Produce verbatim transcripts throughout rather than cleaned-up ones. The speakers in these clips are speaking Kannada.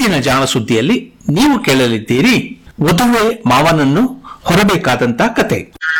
ಇಂದಿನ ಜಾಣ ಸುದ್ದಿಯಲ್ಲಿ ನೀವು ಕೇಳಲಿದ್ದೀರಿ ವಧುವೆ ಮಾವನನ್ನು ಹೊರಬೇಕಾದಂತ ಕತೆ.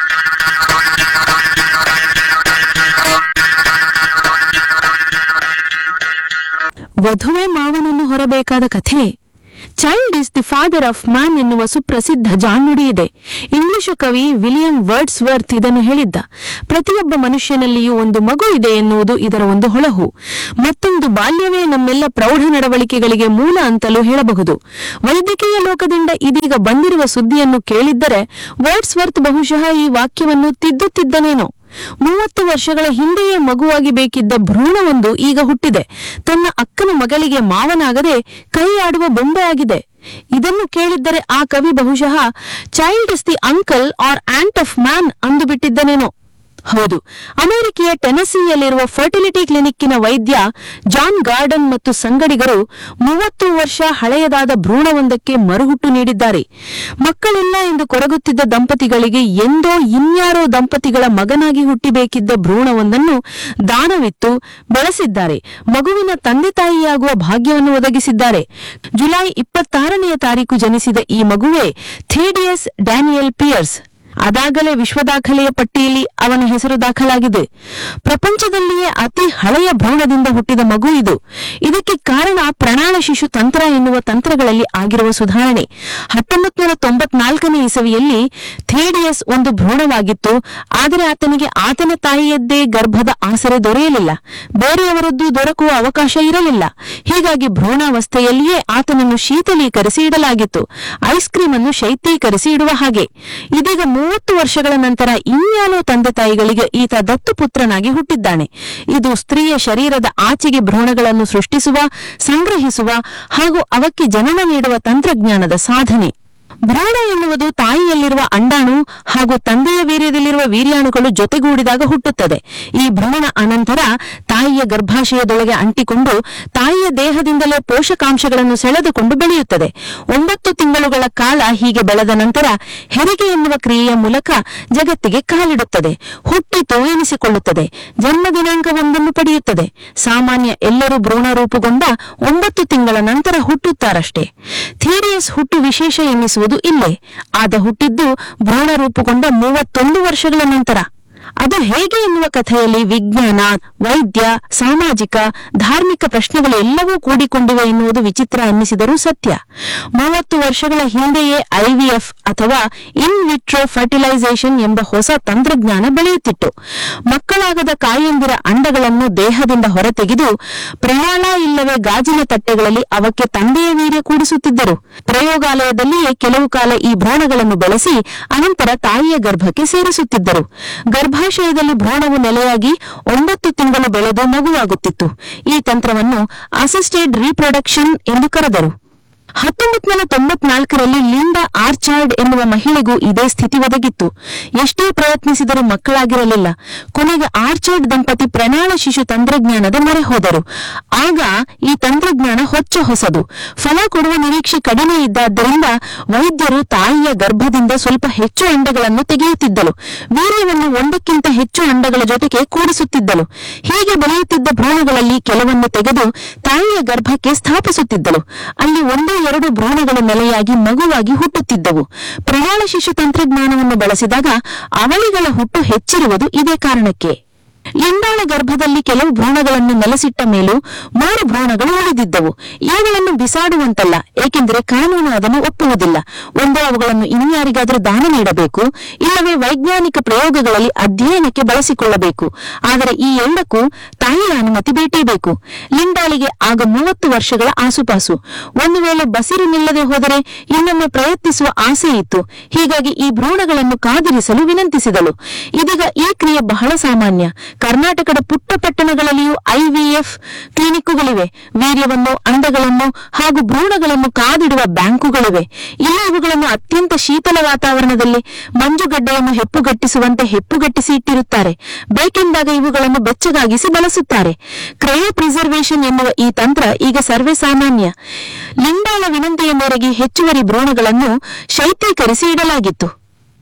ವಧುವೆ ಮಾವನನ್ನು ಹೊರಬೇಕಾದ ಕಥೆ. Child is the father of man ಎನ್ನುವ ಸುಪ್ರಸಿದ್ಧ ಜಾಣ್ನುಡಿ ಇದೆ. ಇಂಗ್ಲಿಷು ಕವಿ ವಿಲಿಯಂ ವರ್ಡ್ಸ್ ವರ್ತ್ ಇದನ್ನು ಹೇಳಿದ್ದ. ಪ್ರತಿಯೊಬ್ಬ ಮನುಷ್ಯನಲ್ಲಿಯೂ ಒಂದು ಮಗು ಇದೆ ಎನ್ನುವುದು ಇದರ ಒಂದು ಹೊಳಹು. ಮತ್ತೊಂದು ಬಾಲ್ಯವೇ ನಮ್ಮೆಲ್ಲ ಪ್ರೌಢ ನಡವಳಿಕೆಗಳಿಗೆ ಮೂಲ ಅಂತಲೂ ಹೇಳಬಹುದು. ವೈದ್ಯಕೀಯ ಲೋಕದಿಂದ ಇದೀಗ ಬಂದಿರುವ ಸುದ್ದಿಯನ್ನು ಕೇಳಿದ್ದರೆ ವರ್ಡ್ಸ್ ವರ್ತ್ ಬಹುಶಃ ಈ ವಾಕ್ಯವನ್ನು ತಿದ್ದುತ್ತಿದ್ದನೇನೋ. ಮೂವತ್ತು ವರ್ಷಗಳ ಹಿಂದೆಯೇ ಮಗುವಾಗಿ ಬೇಕಿದ್ದ ಭ್ರೂಣವೊಂದು ಈಗ ಹುಟ್ಟಿದೆ. ತನ್ನ ಅಕ್ಕನ ಮಗಳಿಗೆ ಮಾವನಾಗದೆ ಕೈ ಆಡುವ ಬೊಂಬೆ ಆಗಿದೆ. ಇದನ್ನು ಕೇಳಿದ್ದರೆ ಆ ಕವಿ ಬಹುಶಃ child is the uncle R ant of man ಅಂದು ಬಿಟ್ಟಿದ್ದನೇನೋ. ಹೌದು, ಅಮೆರಿಕೆಯ ಟೆನಸಿಯಲ್ಲಿರುವ ಫರ್ಟಿಲಿಟಿ ಕ್ಲಿನಿಕ್ಕಿನ ವೈದ್ಯ ಜಾನ್ ಗಾರ್ಡನ್ ಮತ್ತು ಸಂಗಡಿಗರು ಮೂವತ್ತು ವರ್ಷ ಹಳೆಯದಾದ ಭ್ರೂಣವೊಂದಕ್ಕೆ ಮರುಹುಟ್ಟು ನೀಡಿದ್ದಾರೆ. ಮಕ್ಕಳಿಲ್ಲ ಎಂದು ಕೊರಗುತ್ತಿದ್ದ ದಂಪತಿಗಳಿಗೆ ಎಂದೋ ಇನ್ಯಾರೋ ದಂಪತಿಗಳ ಮಗನಾಗಿ ಹುಟ್ಟಿಬೇಕಿದ್ದ ಭ್ರೂಣವೊಂದನ್ನು ದಾನವಿತ್ತು ಬೆಳೆಸಿದ್ದಾರೆ. ಮಗುವಿನ ತಂದೆ ತಾಯಿಯಾಗುವ ಭಾಗ್ಯವನ್ನು ಒದಗಿಸಿದ್ದಾರೆ. ಜುಲೈ ಇಪ್ಪತ್ತಾರನೆಯ ತಾರೀಕು ಜನಿಸಿದ ಈ ಮಗುವೇ ಥೇಡಿಯಸ್ ಡ್ಯಾನಿಯಲ್ ಪಿಯರ್ಸ್. ಅದಾಗಲೇ ವಿಶ್ವ ದಾಖಲೆಯ ಪಟ್ಟಿಯಲ್ಲಿ ಅವನ ಹೆಸರು ದಾಖಲಾಗಿದೆ. ಪ್ರಪಂಚದಲ್ಲಿಯೇ ಅತಿ ಹಳೆಯ ಭ್ರೂಣದಿಂದ ಹುಟ್ಟಿದ ಮಗು ಇದು. ಇದಕ್ಕೆ ಕಾರಣ ಪ್ರಣಾಳ ಶಿಶು ತಂತ್ರ ಎನ್ನುವ ತಂತ್ರಗಳಲ್ಲಿ ಆಗಿರುವ ಸುಧಾರಣೆ. ಹತ್ತೊಂಬತ್ತು ನೂರ ತೊಂಬತ್ನಾಲ್ಕನೇ ಇಸವಿಯಲ್ಲಿ ಥೇಡಿಯಸ್ ಒಂದು ಭ್ರೂಣವಾಗಿತ್ತು. ಆದರೆ ಆತನಿಗೆ ಆತನ ತಾಯಿಯದ್ದೇ ಗರ್ಭದ ಆಸರೆ ದೊರೆಯಲಿಲ್ಲ. ಬೇರೆಯವರದ್ದು ದೊರಕುವ ಅವಕಾಶ ಇರಲಿಲ್ಲ. ಹೀಗಾಗಿ ಭ್ರೂಣಾವಸ್ಥೆಯಲ್ಲಿಯೇ ಆತನನ್ನು ಶೀತಲೀಕರಿಸಿ ಇಡಲಾಗಿತ್ತು, ಐಸ್ ಕ್ರೀಮ್ ಅನ್ನು ಶೈತ್ಯೀಕರಿಸಿ ಇಡುವ ಹಾಗೆ. ಇದೀಗ ಮೂವತ್ತು ವರ್ಷಗಳ ನಂತರ ಇನ್ಯಾರೋ ತಂದೆ ತಾಯಿಗಳಿಗೆ ಈತ ದತ್ತುಪುತ್ರನಾಗಿ ಹುಟ್ಟಿದ್ದಾನೆ. ಇದು ಸ್ತ್ರೀಯ ಶರೀರದ ಆಚೆಗೆ ಭ್ರೂಣಗಳನ್ನು ಸೃಷ್ಟಿಸುವ, ಸಂಗ್ರಹಿಸುವ ಹಾಗೂ ಅವಕ್ಕೆ ಜನನ ನೀಡುವ ತಂತ್ರಜ್ಞಾನದ ಸಾಧನೆ. ಭ್ರೂಣ ಎನ್ನುವುದು ತಾಯಿಯಲ್ಲಿರುವ ಅಂಡಾಣು ಹಾಗೂ ತಂದೆಯ ವೀರ್ಯದಲ್ಲಿರುವ ವೀರ್ಯಾಣುಗಳು ಜೊತೆಗೂಡಿದಾಗ ಹುಟ್ಟುತ್ತದೆ. ಈ ಭ್ರೂಣ ಅನಂತರ ತಾಯಿಯ ಗರ್ಭಾಶಯದೊಳಗೆ ಅಂಟಿಕೊಂಡು ತಾಯಿಯ ದೇಹದಿಂದಲೇ ಪೋಷಕಾಂಶಗಳನ್ನು ಸೆಳೆದುಕೊಂಡು ಬೆಳೆಯುತ್ತದೆ. ಒಂಬತ್ತು ತಿಂಗಳುಗಳ ಕಾಲ ಹೀಗೆ ಬೆಳೆದ ನಂತರ ಹೆರಿಗೆ ಎನ್ನುವ ಕ್ರಿಯೆಯ ಮೂಲಕ ಜಗತ್ತಿಗೆ ಕಾಲಿಡುತ್ತದೆ. ಹುಟ್ಟಿತು ಎನಿಸಿಕೊಳ್ಳುತ್ತದೆ. ಜನ್ಮ ದಿನಾಂಕವೊಂದನ್ನು ಪಡೆಯುತ್ತದೆ. ಸಾಮಾನ್ಯ ಎಲ್ಲರೂ ಭ್ರೂಣ ರೂಪುಗೊಂಡ ಒಂಬತ್ತು ತಿಂಗಳ ನಂತರ ಹುಟ್ಟುತ್ತಾರಷ್ಟೇ. ಥೇಡಿಯಸ್ ಹುಟ್ಟು ವಿಶೇಷ ಎನ್ನಿಸುವುದು ಇಲ್ಲೇ. ಆದ ಹುಟ್ಟಿದ್ದು ಭ್ರೂಣ ರೂಪುಗೊಂಡ ಮೂವತ್ತೊಂದು ವರ್ಷಗಳ ನಂತರ. ಅದು ಹೇಗೆ ಎನ್ನುವ ಕಥೆಯಲ್ಲಿ ವಿಜ್ಞಾನ, ವೈದ್ಯ, ಸಾಮಾಜಿಕ, ಧಾರ್ಮಿಕ ಪ್ರಶ್ನೆಗಳು ಎಲ್ಲವೂ ಕೂಡಿಕೊಂಡಿವೆ ಎನ್ನುವುದು ವಿಚಿತ್ರ ಅನ್ನಿಸಿದರೂ ಸತ್ಯ. ಮೂವತ್ತು ವರ್ಷಗಳ ಹಿಂದೆಯೇ ಐವಿಎಫ್ ಅಥವಾ ಇನ್ ವಿಟ್ರೋ ಫರ್ಟಿಲೈಸೇಷನ್ ಎಂಬ ಹೊಸ ತಂತ್ರಜ್ಞಾನ ಬೆಳೆಯುತ್ತಿತ್ತು. ಮಕ್ಕಳಾಗದ ಕಾಯಂದಿರ ಅಂಡಗಳನ್ನು ದೇಹದಿಂದ ಹೊರತೆಗೆದು ಪ್ರಣಾಳ ಇಲ್ಲವೇ ಗಾಜಿನ ತಟ್ಟೆಗಳಲ್ಲಿ ಅವಕ್ಕೆ ತಂದೆಯ ವೀರ್ಯ ಕೂಡಿಸುತ್ತಿದ್ದರು. ಪ್ರಯೋಗಾಲಯದಲ್ಲಿಯೇ ಕೆಲವು ಕಾಲ ಈ ಭ್ರೂಣಗಳನ್ನು ಬೆಳೆಸಿ ಅನಂತರ ತಾಯಿಯ ಗರ್ಭಕ್ಕೆ ಸೇರಿಸುತ್ತಿದ್ದರು. ಗರ್ಭಾಶಯದಲ್ಲಿ ಭ್ರೂಣವು ನೆಲೆಯಾಗಿ ಒಂಬತ್ತು ತಿಂಗಳು ಬೆಳೆದು ಮಗುವಾಗುತ್ತಿತ್ತು. ಈ ತಂತ್ರವನ್ನು ಅಸಿಸ್ಟೆಡ್ ರೀಪ್ರೊಡಕ್ಷನ್ ಎಂದು ಕರೆದರು. ಹತ್ತೊಂಬತ್ತು ನೂರ ತೊಂಬತ್ನಾಲ್ಕರಲ್ಲಿ ಲಿಂಡಾ ಆರ್ಚಾರ್ಡ್ ಎನ್ನುವ ಮಹಿಳೆಗೂ ಇದೇ ಸ್ಥಿತಿ ಒದಗಿತ್ತು. ಎಷ್ಟೇ ಪ್ರಯತ್ನಿಸಿದರೂ ಮಕ್ಕಳಾಗಿರಲಿಲ್ಲ. ಕೊನೆಗೆ ಆರ್ಚಾರ್ಡ್ ದಂಪತಿ ಪ್ರಣಾಳ ಶಿಶು ತಂತ್ರಜ್ಞಾನದ ಮೊರೆ ಹೋದರು. ಆಗ ಈ ತಂತ್ರಜ್ಞಾನ ಹೊಚ್ಚ ಹೊಸದು. ಫಲ ಕೊಡುವ ನಿರೀಕ್ಷೆ ಕಡಿಮೆ ಇದ್ದಾದ್ದರಿಂದ ವೈದ್ಯರು ತಾಯಿಯ ಗರ್ಭದಿಂದ ಸ್ವಲ್ಪ ಹೆಚ್ಚು ಅಂಡಗಳನ್ನು ತೆಗೆಯುತ್ತಿದ್ದಲು. ವೀರ್ಯವನ್ನು ಒಂದಕ್ಕಿಂತ ಹೆಚ್ಚು ಅಂಡಗಳ ಜೊತೆಗೆ ಕೂಡಿಸುತ್ತಿದ್ದಲು. ಹೀಗೆ ಬೆಳೆಯುತ್ತಿದ್ದ ಭ್ರೂಣಗಳಲ್ಲಿ ಕೆಲವನ್ನು ತೆಗೆದು ತಾಯಿಯ ಗರ್ಭಕ್ಕೆ ಸ್ಥಾಪಿಸುತ್ತಿದ್ದಲು. ಅಲ್ಲಿ ಒಂದೇ ಎರಡು ಭ್ರೂಣಗಳು ನೆಲೆಯಾಗಿ ಮಗುವಾಗಿ ಹುಟ್ಟುತ್ತಿದ್ದವು. ಪ್ರಣಾಳ ಶಿಶು ತಂತ್ರಜ್ಞಾನವನ್ನು ಬಳಸಿದಾಗ ಅವಳಿಗಳ ಹುಟ್ಟು ಹೆಚ್ಚಿರುವುದು ಇದೇ ಕಾರಣಕ್ಕೆ. ಲಿಂಡಾಳ ಗರ್ಭದಲ್ಲಿ ಕೆಲವು ಭ್ರೂಣಗಳನ್ನು ನೆಲೆಸಿಟ್ಟ ಮೇಲೂ ಮೂರು ಭ್ರೂಣಗಳು ಉಳಿದಿದ್ದವು. ಇವುಗಳನ್ನು ಬಿಸಾಡುವಂತಲ್ಲ, ಏಕೆಂದರೆ ಕಾನೂನು ಅದನ್ನು ಒಪ್ಪುವುದಿಲ್ಲ. ಒಂದು ಅವುಗಳನ್ನು ಇನ್ಯಾರಿಗಾದರೂ ದಾನ ನೀಡಬೇಕು, ಇಲ್ಲವೇ ವೈಜ್ಞಾನಿಕ ಪ್ರಯೋಗಗಳಲ್ಲಿ ಅಧ್ಯಯನಕ್ಕೆ ಬಳಸಿಕೊಳ್ಳಬೇಕು. ಆದರೆ ಈ ಎರಡಕ್ಕೂ ತಾಯಿಯ ಅನುಮತಿ ಬೇಕೇಬೇಕು. ಲಿಂಡಾಳಿಗೆ ಆಗ ಮೂವತ್ತು ವರ್ಷಗಳ ಆಸುಪಾಸು. ಒಂದು ವೇಳೆ ಬಸಿರು ನಿಲ್ಲದೆ ಹೋದರೆ ಇನ್ನೊಮ್ಮೆ ಪ್ರಯತ್ನಿಸುವ ಆಸೆ ಇತ್ತು. ಹೀಗಾಗಿ ಈ ಭ್ರೂಣಗಳನ್ನು ಕಾದಿರಿಸಲು ವಿನಂತಿಸಿದಳು. ಇದೀಗ ಈ ಕ್ರಿಯೆ ಬಹಳ ಸಾಮಾನ್ಯ. ಕರ್ನಾಟಕದ ಪುಟ್ಟ ಪಟ್ಟಣಗಳಲ್ಲಿಯೂ ಐವಿಎಫ್ ಕ್ಲಿನಿಕ್ಕುಗಳಿವೆ. ವೀರ್ಯವನ್ನು, ಅಂಡಗಳನ್ನು ಹಾಗೂ ಭ್ರೂಣಗಳನ್ನು ಕಾದಿಡುವ ಬ್ಯಾಂಕುಗಳಿವೆ. ಇಲ್ಲಿ ಇವುಗಳನ್ನು ಅತ್ಯಂತ ಶೀತಲ ವಾತಾವರಣದಲ್ಲಿ ಮಂಜುಗಡ್ಡೆಯನ್ನು ಹೆಪ್ಪುಗಟ್ಟಿಸುವಂತೆ ಹೆಪ್ಪುಗಟ್ಟಿಸಿ ಇಟ್ಟಿರುತ್ತಾರೆ. ಬೇಕೆಂದಾಗ ಇವುಗಳನ್ನು ಬೆಚ್ಚಗಾಗಿಸಿ ಬಳಸುತ್ತಾರೆ. ಕ್ರಯೋ ಪ್ರಿಸರ್ವೇಷನ್ ಎನ್ನುವ ಈ ತಂತ್ರ ಈಗ ಸರ್ವೇ ಸಾಮಾನ್ಯ. ಲಿಂಡಾಳ ವಿನಂತಿಯ ಮೇರೆಗೆ ಹೆಚ್ಚುವರಿ ಭ್ರೂಣಗಳನ್ನು ಶೈತ್ಯೀಕರಿಸಿ ಇಡಲಾಗಿತ್ತು.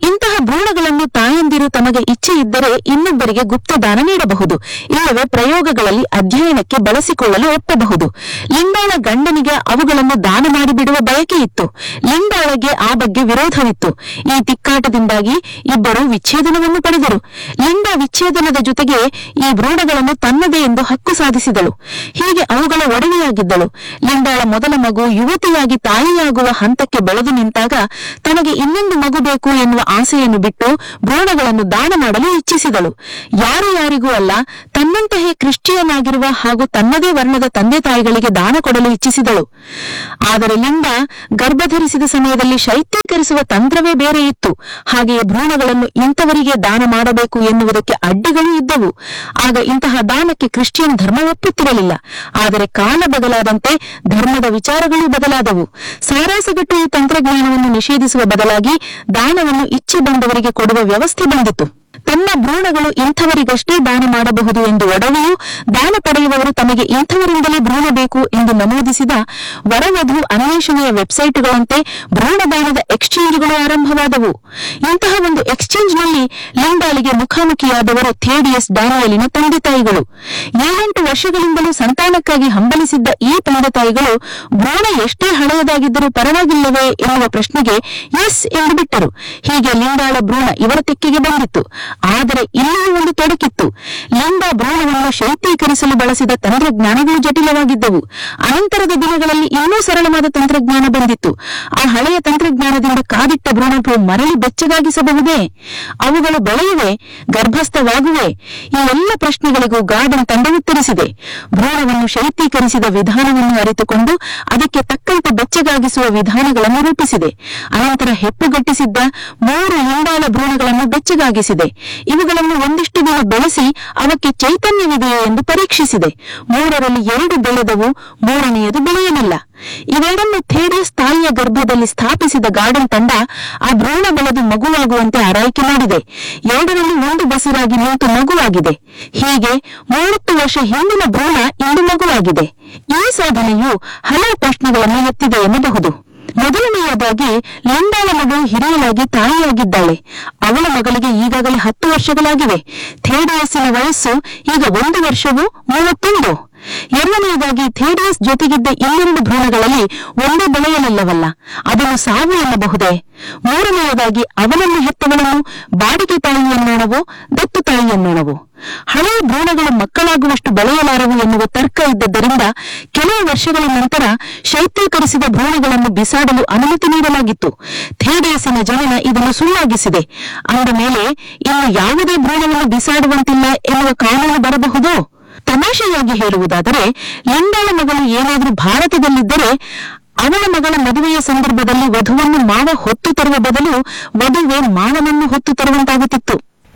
ಇಂತಹ ಭ್ರೂಣಗಳನ್ನು ತಾಯಂದಿರು ತಮಗೆ ಇಚ್ಛೆ ಇದ್ದರೆ ಇನ್ನೊಬ್ಬರಿಗೆ ಗುಪ್ತದಾನ ನೀಡಬಹುದು, ಇಲ್ಲವೇ ಪ್ರಯೋಗಗಳಲ್ಲಿ ಅಧ್ಯಯನಕ್ಕೆ ಬಳಸಿಕೊಳ್ಳಲು ಒಪ್ಪಬಹುದು. ಲಿಂಡಾಳ ಗಂಡನಿಗೆ ಅವುಗಳನ್ನು ದಾನ ಮಾಡಿಬಿಡುವ ಬಯಕೆ ಇತ್ತು. ಲಿಂಡಾಳಗೆ ಆ ಬಗ್ಗೆ ವಿರೋಧವಿತ್ತು. ಈ ತಿಕ್ಕಾಟದಿಂದಾಗಿ ಇಬ್ಬರು ವಿಚ್ಛೇದನವನ್ನು ಪಡೆದರು. ಲಿಂಡಾ ವಿಚ್ಛೇದನದ ಜೊತೆಗೆ ಈ ಭ್ರೂಣಗಳನ್ನು ತನ್ನದೇ ಎಂದು ಹಕ್ಕು ಸಾಧಿಸಿದಳು. ಹೀಗೆ ಅವುಗಳ ಒಡವೆಯಾಗಿದ್ದಳು. ಲಿಂಡಾಳ ಮೊದಲ ಮಗು ಯುವತಿಯಾಗಿ ತಾಯಿಯಾಗುವ ಹಂತಕ್ಕೆ ಬೆಳೆದು ನಿಂತಾಗ ತನಗೆ ಇನ್ನೊಂದು ಮಗು ಬೇಕು ಎನ್ನುವ ಆಸೆಯನ್ನು ಬಿಟ್ಟು ಭ್ರೂಣಗಳನ್ನು ದಾನ ಮಾಡಲು ಇಚ್ಛಿಸಿದಳು. ಯಾರು ಯಾರಿಗೂ ಅಲ್ಲ, ತನ್ನಂತೆಯೇ ಕ್ರಿಶ್ಚಿಯನ್ ಆಗಿರುವ ಹಾಗೂ ತನ್ನದೇ ವರ್ಣದ ತಂದೆ ತಾಯಿಗಳಿಗೆ ದಾನ ಕೊಡಲು ಇಚ್ಛಿಸಿದಳು. ಆದರೆ ಲಿಂಡಾ ಗರ್ಭಧರಿಸಿದ ಸಮಯದಲ್ಲಿ ಶೈತ್ಯೀಕರಿಸುವ ತಂತ್ರವೇ ಬೇರೆ ಇತ್ತು. ಹಾಗೆಯೇ ಭ್ರೂಣಗಳನ್ನು ಇಂಥವರಿಗೆ ದಾನ ಮಾಡಬೇಕು ಎನ್ನುವುದಕ್ಕೆ ಅಡ್ಡಿಗಳು ಇದ್ದವು. ಆಗ ಇಂತಹ ದಾನಕ್ಕೆ ಕ್ರಿಶ್ಚಿಯನ್ ಧರ್ಮ ಒಪ್ಪುತ್ತಿರಲಿಲ್ಲ. ಆದರೆ ಕಾಲ ಬದಲಾದಂತೆ ಧರ್ಮದ ವಿಚಾರಗಳೂ ಬದಲಾದವು. ಸಾರಾಸಗಟ್ಟು ಈ ತಂತ್ರಜ್ಞಾನವನ್ನು ನಿಷೇಧಿಸುವ ಬದಲಾಗಿ ದಾನವನ್ನು ಇಚ್ಛೆ ಬಂದವರಿಗೆ ಕೊಡುವ ವ್ಯವಸ್ಥೆ ಬಂದಿತು. ತನ್ನ ಭ್ರೂಣಗಳು ಇಂಥವರಿಗಷ್ಟೇ ದಾನ ಮಾಡಬಹುದು ಎಂದು ಒಡವೆಯೂ, ದಾನ ಪಡೆಯುವವರು ತಮಗೆ ಇಂಥವರಿಂದಲೇ ಭ್ರೂಣ ಬೇಕು ಎಂದು ನಮೂದಿಸಿದ ವರವಧು ಅನ್ವೇಷಣೆಯ ವೆಬ್ಸೈಟ್ಗಳಂತೆ ಭ್ರೂಣದಾನದ ಎಕ್ಸ್ಚೇಂಜ್ಗಳು ಆರಂಭವಾದವು. ಇಂತಹ ಒಂದು ಎಕ್ಸ್ಚೇಂಜ್ನಲ್ಲಿ ಲಿಂಡಾಳಿಗೆ ಮುಖಾಮುಖಿಯಾದವರು ಥೇಡಿಯಸ್ ಡ್ಯಾನಿಯಲಿನ ತಂದೆ ತಾಯಿಗಳು. ಏಳೆಂಟು ವರ್ಷಗಳಿಂದಲೂ ಸಂತಾನಕ್ಕಾಗಿ ಹಂಬಲಿಸಿದ್ದ ಈ ತಂದೆ ತಾಯಿಗಳು ಭ್ರೂಣ ಎಷ್ಟೇ ಹಳೆಯದಾಗಿದ್ದರೂ ಪರವಾಗಿಲ್ಲವೇ ಎನ್ನುವ ಪ್ರಶ್ನೆಗೆ ಎಸ್ ಎಂದು ಬಿಟ್ಟರು. ಹೀಗೆ ಲಿಂಡಾಳ ಭ್ರೂಣ ಇವರ ತೆಕ್ಕೆಗೆ ಬಂದಿತ್ತು. ಆದರೆ ಇಲ್ಲಿಯೂ ಒಂದು ತೊಡಕಿತ್ತು. ಲಿಂಡಾ ಭ್ರೂಣವನ್ನು ಶೈತ್ಯೀಕರಿಸಲು ಬಳಸಿದ ತಂತ್ರಜ್ಞಾನಗಳು ಜಟಿಲವಾಗಿದ್ದವು. ಅನಂತರದ ದಿನಗಳಲ್ಲಿ ಇನ್ನೂ ಸರಳವಾದ ತಂತ್ರಜ್ಞಾನ ಬಂದಿತ್ತು. ಆ ಹಳೆಯ ತಂತ್ರಜ್ಞಾನದಿಂದ ಕಾದಿಟ್ಟ ಭ್ರೂಣವು ಮರಳಿ ಬೆಚ್ಚಗಾಗಿಸಬಹುದೇ? ಅವುಗಳು ಬೆಳೆಯುವೆ, ಗರ್ಭಸ್ಥವಾಗುವೆ? ಈ ಎಲ್ಲ ಪ್ರಶ್ನೆಗಳಿಗೂ ಗಾರ್ಡನ್ ತಂಡ ಉತ್ತರಿಸಿದೆ. ಭ್ರೂಣವನ್ನು ಶೈತ್ಯೀಕರಿಸಿದ ವಿಧಾನವನ್ನು ಅರಿತುಕೊಂಡು ಅದಕ್ಕೆ ತಕ್ಕಂತೆ ಬೆಚ್ಚಗಾಗಿಸುವ ವಿಧಾನಗಳನ್ನು ರೂಪಿಸಿದೆ. ಅನಂತರ ಹೆಪ್ಪುಗಟ್ಟಿಸಿದ್ದ ಮೂರು ಲಿಂಡಾಳ ಭ್ರೂಣಗಳನ್ನು ಬೆಚ್ಚಗಾಗಿಸಿದೆ. ಇವುಗಳನ್ನು ಒಂದಿಷ್ಟು ದಿನ ಬೆಳೆಸಿ ಅವಕ್ಕೆ ಚೈತನ್ಯವಿದೆಯೇ ಎಂದು ಪರೀಕ್ಷಿಸಿದೆ. ಮೂರರಲ್ಲಿ ಎರಡು ಬೆಳೆದವು, ಮೂರನೆಯದು ಬೆಳೆಯಲಿಲ್ಲ. ಇವೆರಡನ್ನು ಥೇಡಿಯಸ್ ತಾಯಿಯ ಗರ್ಭದಲ್ಲಿ ಸ್ಥಾಪಿಸಿದ ಗಾರ್ಡನ್ ತಂಡ ಆ ಭ್ರೂಣ ಬೆಳೆದು ಮಗುವಾಗುವಂತೆ ಆರೈಕೆ ಮಾಡಿದೆ. ಎರಡರಲ್ಲಿ ಒಂದು ಬಸಿರಾಗಿ ನಿಂತು ಮಗುವಾಗಿದೆ. ಹೀಗೆ ಮೂವತ್ತು ವರ್ಷ ಹಿಂದಿನ ಭ್ರೂಣ ಇಂದು ಮಗುವಾಗಿದೆ. ಈ ಸಾಧನೆಯು ಹಲವು ಪ್ರಶ್ನೆಗಳನ್ನು ಎತ್ತಿದೆ ಎನ್ನಬಹುದು. ಮೊದಲನೆಯದಾಗಿ ಲಿಂಡಾಳ ಮಗಳು ಹಿರಿಯಲಾಗಿ ತಾಯಿಯಾಗಿದ್ದಾಳೆ. ಅವಳ ಮಗಳಿಗೆ ಈಗಾಗಲೇ ಹತ್ತು ವರ್ಷಗಳಾಗಿವೆ. ಥೇಡಿಯಸ್ಸಿನ ವಯಸ್ಸು ಈಗ ಒಂದು ವರ್ಷವೂ ಮೂವತ್ತೊಂದು. ಎರಡನೆಯದಾಗಿ ಥೇಡಿಯಸ್ ಜೊತೆಗಿದ್ದ ಇನ್ನೆರಡು ಭ್ರೂಣಗಳಲ್ಲಿ ಒಂದೇ ಬೆಳೆಯಲಿಲ್ಲವಲ್ಲ, ಅದನ್ನು ಸಾವು ಎನ್ನಬಹುದೇ? ಮೂರನೆಯದಾಗಿ ಅವನನ್ನು ಹೆತ್ತವಳನ್ನು ಬಾಡಿಗೆ ತಾಯಿಯನ್ನೋಣವೋ ದತ್ತು ತಾಯಿಯನ್ನೋಣವೋ? ಹಳೆಯ ಭ್ರೂಣಗಳು ಮಕ್ಕಳಾಗುವಷ್ಟು ಬೆಳೆಯಲಾರವು ಎನ್ನುವ ತರ್ಕ ಇದ್ದದ್ದರಿಂದ ಕೆಲವು ವರ್ಷಗಳ ನಂತರ ಶೈತ್ಯೀಕರಿಸಿದ ಭ್ರೂಣಗಳನ್ನು ಬಿಸಾಡಲು ಅನುಮತಿ ನೀಡಲಾಗಿತ್ತು. ಥೇಡಿಯಸ್ಸಿನ ಜನನ ಇದನ್ನು ಸುಳ್ಳಾಗಿಸಿದೆ. ಅಂದ ಮೇಲೆ ಇನ್ನು ಯಾವುದೇ ಭ್ರೂಣವನ್ನು ಬಿಸಾಡುವಂತಿಲ್ಲ ಎನ್ನುವ ಕಾನೂನು ಬರಬಹುದೋ? ತಮಾಷೆಯಾಗಿ ಹೇಳುವುದಾದರೆ, ಲಿಂಡಾಳ ಮಗಳು ಏನಾದರೂ ಭಾರತದಲ್ಲಿದ್ದರೆ ಅವಳ ಮಗಳ ಮದುವೆಯ ಸಂದರ್ಭದಲ್ಲಿ ವಧುವನ್ನು ಮಾವ ಹೊತ್ತು ತರುವ ಬದಲು ವಧುವೆ ಮಾವನನ್ನು ಹೊತ್ತು ತರುವಂತಾಗುತ್ತಿತ್ತು.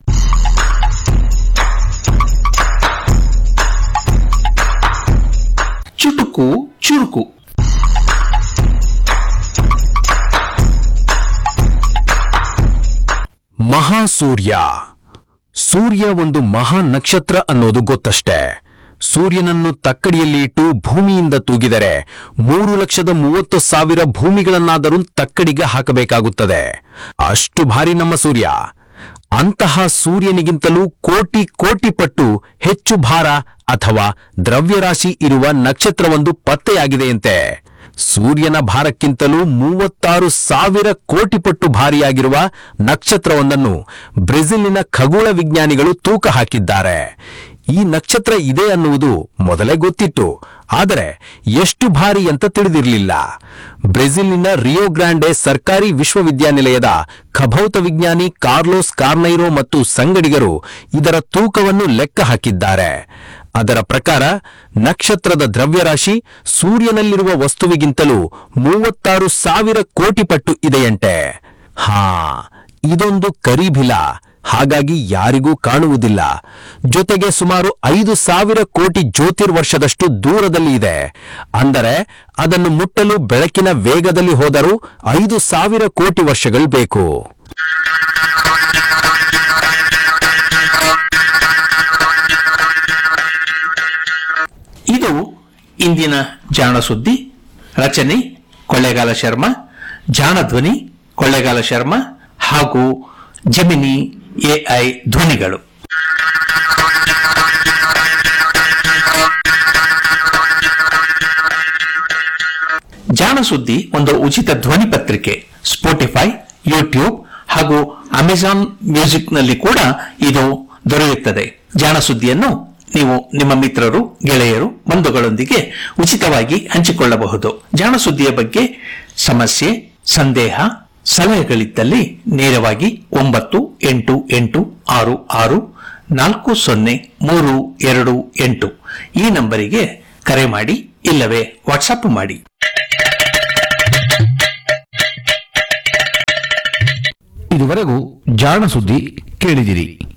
ಚುಟುಕು ಚುರುಕು. ಮಹಾಸೂರ್ಯ. ಸೂರ್ಯ ಒಂದು ಮಹಾ ನಕ್ಷತ್ರ ಅನ್ನೋದು ಗೊತ್ತಷ್ಟೇ. ಸೂರ್ಯನನ್ನು ತಕ್ಕಡಿಯಲ್ಲಿ ಇಟ್ಟು ಭೂಮಿಯಿಂದ ತೂಗಿದರೆ ಮೂರು ಲಕ್ಷದ ಮೂವತ್ತು ಸಾವಿರ ಭೂಮಿಗಳನ್ನಾದರೂ ತಕ್ಕಡಿಗೆ ಹಾಕಬೇಕಾಗುತ್ತದೆ. ಅಷ್ಟು ಭಾರಿ ನಮ್ಮ ಸೂರ್ಯ. ಅಂತಹ ಸೂರ್ಯನಿಗಿಂತಲೂ ಕೋಟಿ ಕೋಟಿ ಪಟ್ಟು ಹೆಚ್ಚು ಭಾರ ಅಥವಾ ದ್ರವ್ಯರಾಶಿ ಇರುವ ನಕ್ಷತ್ರವೊಂದು ಪತ್ತೆಯಾಗಿದೆಯಂತೆ. ಸೂರ್ಯನ ಭಾರಕ್ಕಿಂತಲೂ ಮೂವತ್ತಾರು ಸಾವಿರ ಕೋಟಿ ಪಟ್ಟು ಭಾರಿಯಾಗಿರುವ ನಕ್ಷತ್ರವೊಂದನ್ನು ಬ್ರೆಜಿಲಿನ ಖಗೋಳ ವಿಜ್ಞಾನಿಗಳು ತೂಕ ಹಾಕಿದ್ದಾರೆ. ಈ ನಕ್ಷತ್ರ ಇದೆ ಅನ್ನುವುದು ಮೊದಲೇ ಗೊತ್ತಿತ್ತು, ಆದರೆ ಎಷ್ಟು ಭಾರಿ ಅಂತ ತಿಳಿದಿರಲಿಲ್ಲ. ಬ್ರೆಜಿಲಿನ ರಿಯೋ ಗ್ರಾಂಡೆ ಸರ್ಕಾರಿ ವಿಶ್ವವಿದ್ಯಾನಿಲಯದ ಖಭೌತ ವಿಜ್ಞಾನಿ ಕಾರ್ಲೋಸ್ ಕಾರ್ನೈರೋ ಮತ್ತು ಸಂಗಡಿಗರು ಇದರ ತೂಕವನ್ನು ಲೆಕ್ಕ ಹಾಕಿದ್ದಾರೆ. ಅದರ ಪ್ರಕಾರ ನಕ್ಷತ್ರದ ದ್ರವ್ಯರಾಶಿ ಸೂರ್ಯನಲ್ಲಿರುವ ವಸ್ತುವಿಗಿಂತಲೂ ಮೂವತ್ತಾರು ಸಾವಿರ ಕೋಟಿ ಪಟ್ಟು ಇದೆಯಂತೆ. ಹಾ, ಇದೊಂದು ಕರಿಭಿಲ, ಹಾಗಾಗಿ ಯಾರಿಗೂ ಕಾಣುವುದಿಲ್ಲ. ಜೊತೆಗೆ ಸುಮಾರು ಐದು ಸಾವಿರ ಕೋಟಿ ಜ್ಯೋತಿರ್ವರ್ಷದಷ್ಟು ದೂರದಲ್ಲಿ ಇದೆ. ಅಂದರೆ ಅದನ್ನು ಮುಟ್ಟಲು ಬೆಳಕಿನ ವೇಗದಲ್ಲಿ ಹೋದರೂ ಐದು ಸಾವಿರ ಕೋಟಿ ವರ್ಷಗಳು ಬೇಕು. ಇದು ಇಂದಿನ ಜಾಣ ಸುದ್ದಿ. ರಚನೆ ಕೊಳ್ಳೇಗಾಲ ಶರ್ಮಾ, ಜಾಣ ಧ್ವನಿ ಕೊಳ್ಳೇಗಾಲ ಶರ್ಮಾ ಹಾಗೂ ಜೆಮಿನಿ ಎಐ ಧ್ವನಿಗಳು. ಜಾಣ ಸುದ್ದಿ ಒಂದು ಉಚಿತ ಧ್ವನಿ ಪತ್ರಿಕೆ. ಸ್ಪೋಟಿಫೈ, ಯೂಟ್ಯೂಬ್ ಹಾಗೂ ಅಮೆಜಾನ್ ಮ್ಯೂಸಿಕ್ ನಲ್ಲಿ ಕೂಡ ಇದು ದೊರೆಯುತ್ತದೆ. ಜಾಣ ಸುದ್ದಿಯನ್ನು ನೀವು ನಿಮ್ಮ ಮಿತ್ರರು, ಗೆಳೆಯರು, ಬಂಧುಗಳೊಂದಿಗೆ ಉಚಿತವಾಗಿ ಹಂಚಿಕೊಳ್ಳಬಹುದು. ಜಾಣ ಸುದ್ದಿಯ ಬಗ್ಗೆ ಸಮಸ್ಯೆ, ಸಂದೇಹ, ಸಲಹೆಗಳಿದ್ದಲ್ಲಿ ನೇರವಾಗಿ ಒಂಬತ್ತು ಎಂಟು ಎಂಟು ಆರು ಆರು ನಾಲ್ಕು ಸೊನ್ನೆ ಮೂರು ಎರಡು ಎಂಟು ಈ ನಂಬರಿಗೆ ಕರೆ ಮಾಡಿ, ಇಲ್ಲವೇ ವಾಟ್ಸಪ್ ಮಾಡಿ. ಇದುವರೆಗೂ ಜಾಣ ಸುದ್ದಿ ಕೇಳಿದಿರಿ.